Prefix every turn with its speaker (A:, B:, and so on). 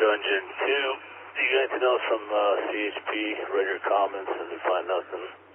A: Engine 2. Do you get anything else from CHP? Read your comments and you find nothing.